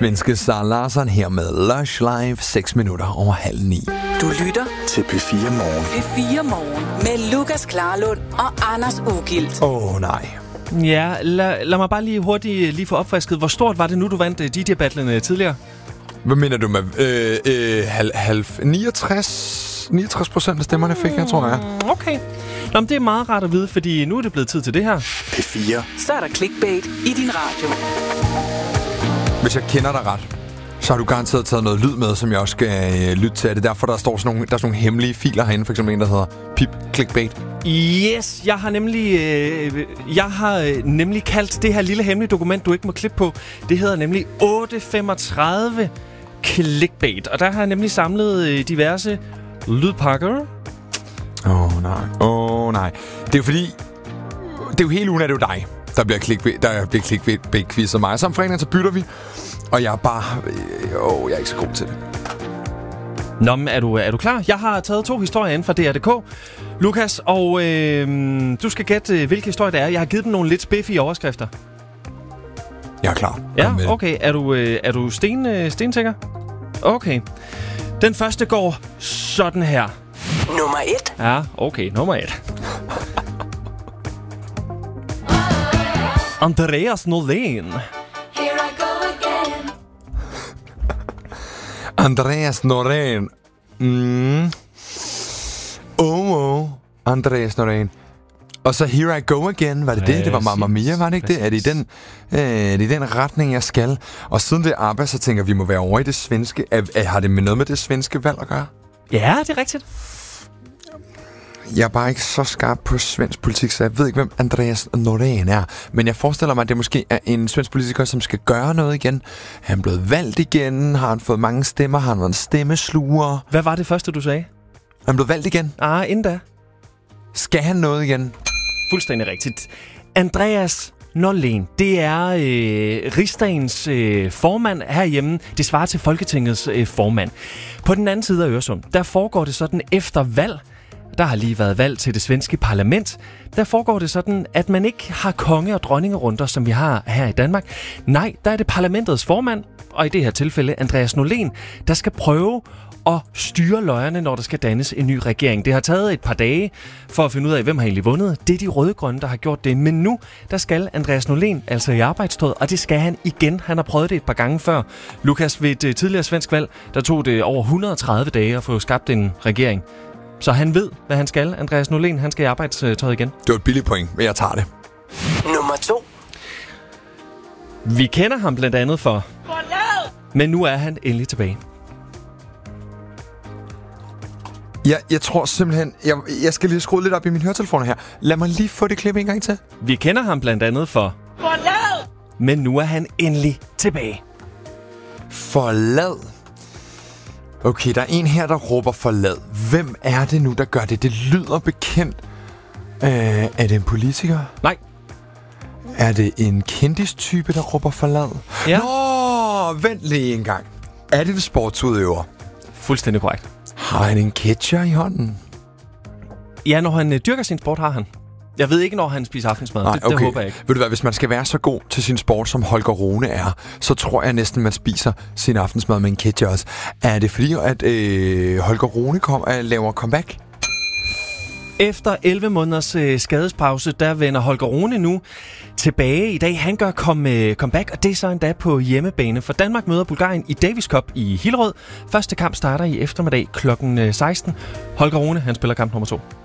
Svenske Sara Larsson her med Lush Live, 6 minutter over 8:30. Du lytter til P4 Morgen. P4 Morgen med Lukas Klarlund og Anders Ugilt. Nej. Ja, lad mig bare lige hurtigt få opfrisket. Hvor stort var det nu, du vandt DJ-battlen tidligere? Hvad mener du med 69% af stemmerne fik jeg, tror jeg. Okay. Nå, men det er meget rart at vide, fordi nu er det blevet tid til det her. P4. Så er der clickbait i din radio. Hvis jeg kender dig ret, så har du garanteret taget noget lyd med, som jeg også skal lytte til. Er det derfor, der står sådan nogle hemmelige filer herinde? For eksempel en, der hedder pip clickbait. Yes, jeg har nemlig kaldt det her lille hemmelige dokument, du ikke må klippe på. Det hedder nemlig 835 clickbait. Og der har jeg nemlig samlet diverse lydpakker. Nej. Det er jo fordi, det er jo hele ugen, at det er jo dig, der bliver clickbait-quiz af mig. Så om fredagen, så bytter vi, og jeg er bare... jeg er ikke så god til det. Nå, men er du klar? Jeg har taget 2 historier inden fra DR.dk, Lukas, og du skal gætte, hvilke historie det er. Jeg har givet dem nogle lidt spiffige overskrifter. Jeg er klar. Ja, okay. Er du stensikker? Okay. Den første går sådan her. Nummer 1. Ja, okay. Nummer 1. Andreas Norlén. Andreas Norén. Andreas Norén. Og så Here I Go Again. Var det det? Det var Mamma Mia, var det ikke det? Er det i den retning, jeg skal? Og siden det er ABBA, så tænker vi må være over i det svenske. Har det med noget med det svenske valg at gøre? Ja, det er rigtigt. Jeg er bare ikke så skarp på svensk politik, så jeg ved ikke, hvem Andreas Norén er. Men jeg forestiller mig, at det måske er en svensk politiker, som skal gøre noget igen. Han er blevet valgt igen. Har han fået mange stemmer? Har han været en stemmesluger? Hvad var det første, du sagde? Han blev valgt igen. Inden da. Skal han noget igen? Fuldstændig rigtigt. Andreas Norlén, det er Rigsdagens formand herhjemme. Det svarer til Folketingets formand. På den anden side af Øresund, der foregår det sådan efter valg. Der har lige været valg til det svenske parlament. Der foregår det sådan, at man ikke har konge- og dronningerunder, som vi har her i Danmark. Nej, der er det parlamentets formand, og i det her tilfælde Andreas Norlén, der skal prøve at styre løjerne, når der skal dannes en ny regering. Det har taget et par dage for at finde ud af, hvem har egentlig vundet. Det er de røde-grønne, der har gjort det. Men nu, der skal Andreas Norlén altså i arbejdstøjet, og det skal han igen. Han har prøvet det et par gange før. Lukas, ved et tidligere svensk valg, der tog det over 130 dage at få skabt en regering. Så han ved, hvad han skal. Andreas Norlén, han skal i arbejdstøjet igen. Det var et billigt point, men jeg tager det. Nummer 2. Vi kender ham blandt andet for... Men nu er han endelig tilbage. Jeg tror simpelthen... Jeg skal lige skrue lidt op i mine høretelefoner her. Lad mig lige få det klip en gang til. Vi kender ham blandt andet for... Men nu er han endelig tilbage. Forlad. Okay, der er en her, der råber forlad. Hvem er det nu, der gør det? Det lyder bekendt. Er det en politiker? Nej. Er det en kendistype, der råber forlad? Ja. Nå, vent lige en gang. Er det en sportsudøver? Fuldstændig korrekt. Har han en catcher i hånden? Ja, når han dyrker sin sport, har han. Jeg ved ikke, når han spiser aftensmad. Nej, det håber jeg ikke. Ved du hvad, hvis man skal være så god til sin sport, som Holger Rune er, så tror jeg næsten, man spiser sin aftensmad med en catcher også. Er det fordi, at Holger Rune laver comeback? Efter 11 måneders skadespause, der vender Holger Rune nu tilbage i dag. Han gør comeback, og det er så endda på hjemmebane. For Danmark møder Bulgarien i Davis Cup i Hillerød. Første kamp starter i eftermiddag kl. 16. Holger Rune, han spiller kamp nummer 2.